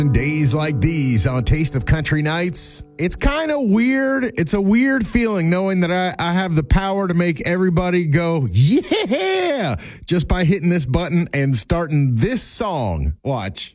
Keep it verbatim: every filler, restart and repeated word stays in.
Days like these on Taste of Country Nights, it's kind of weird. It's a weird feeling knowing that I, I have the power to make everybody go, yeah, just by hitting this button and starting this song. Watch.